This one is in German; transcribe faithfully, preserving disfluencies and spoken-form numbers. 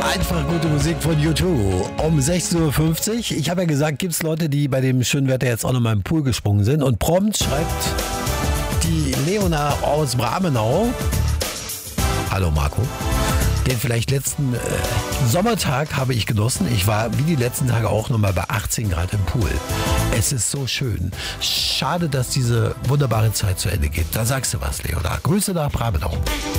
Einfach gute Musik von U zwei um sechzehn Uhr fünfzig. Ich habe ja gesagt, gibt es Leute, die bei dem schönen Wetter jetzt auch noch mal im Pool gesprungen sind. Und prompt schreibt die Leona aus Bramenau. Hallo Marco. Den vielleicht letzten äh, Sommertag habe ich genossen. Ich war wie die letzten Tage auch noch mal bei achtzehn Grad im Pool. Es ist so schön. Schade, dass diese wunderbare Zeit zu Ende geht. Da sagst du was, Leona. Grüße nach Bramenau.